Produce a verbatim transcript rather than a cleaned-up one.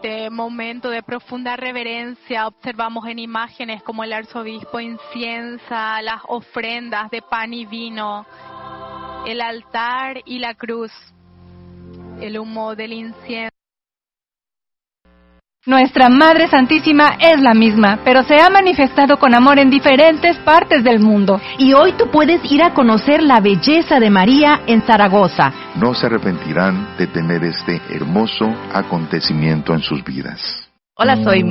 Este momento de profunda reverencia observamos en imágenes como el arzobispo inciensa las ofrendas de pan y vino, el altar y la cruz, el humo del incienso. Nuestra Madre Santísima es la misma, pero se ha manifestado con amor en diferentes partes del mundo. Y hoy tú puedes ir a conocer la belleza de María en Zaragoza. No se arrepentirán de tener este hermoso acontecimiento en sus vidas. Hola, soy